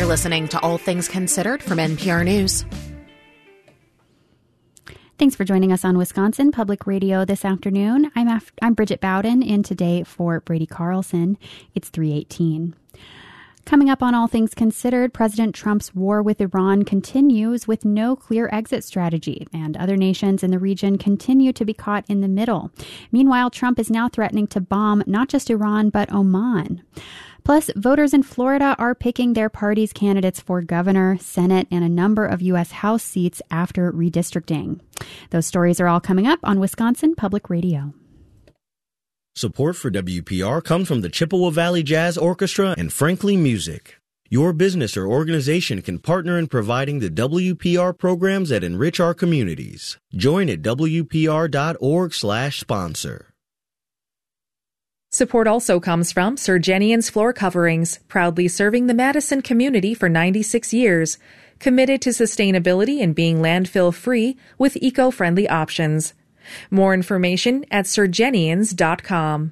You're listening to All Things Considered from NPR News. Thanks for joining us on Wisconsin Public Radio this afternoon. I'm Bridget Bowden, in today for Brady Carlson. It's 3:18. Coming up on All Things Considered, President Trump's war with Iran continues with no clear exit strategy, and other nations in the region continue to be caught in the middle. Meanwhile, Trump is now threatening to bomb not just Iran, but Oman. Plus, voters in Florida are picking their party's candidates for governor, Senate, and a number of U.S. House seats after redistricting. Those stories are all coming up on Wisconsin Public Radio. Support for WPR comes from the Chippewa Valley Jazz Orchestra and Frankly Music. Your business or organization can partner in providing the WPR programs that enrich our communities. Join at WPR.org/sponsor. Support also comes from Sir Jenian's Floor Coverings, proudly serving the Madison community for 96 years, committed to sustainability and being landfill-free with eco-friendly options. More information at sirjenians.com.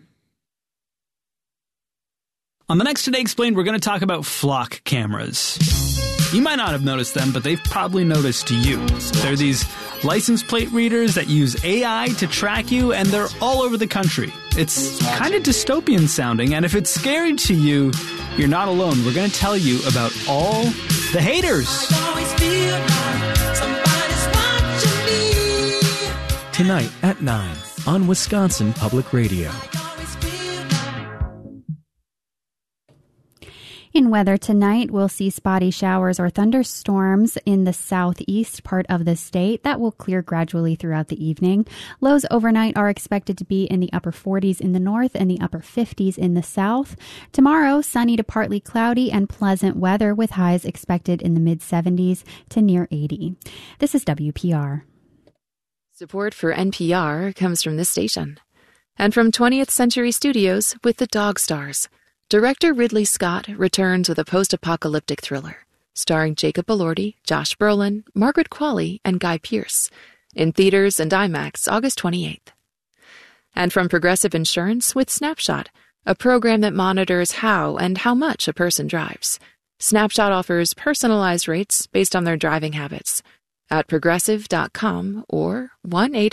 On the next Today Explained, we're going to talk about flock cameras. You might not have noticed them, but they've probably noticed you. They're these license plate readers that use AI to track you, and they're all over the country. It's kind of dystopian sounding, and if it's scary to you, you're not alone. We're going to tell you about all the haters. Tonight at 9 on Wisconsin Public Radio. In weather tonight, we'll see spotty showers or thunderstorms in the southeast part of the state. That will clear gradually throughout the evening. Lows overnight are expected to be in the upper 40s in the north and the upper 50s in the south. Tomorrow, sunny to partly cloudy and pleasant weather with highs expected in the mid-70s to near 80. This is WPR. Support for NPR comes from this station and from 20th Century Studios with The Dog Stars. Director Ridley Scott returns with a post-apocalyptic thriller starring Jacob Elordi, Josh Brolin, Margaret Qualley, and Guy Pearce in theaters and IMAX August 28th. And from Progressive Insurance with Snapshot, a program that monitors how and how much a person drives. Snapshot offers personalized rates based on their driving habits at progressive.com or 1-800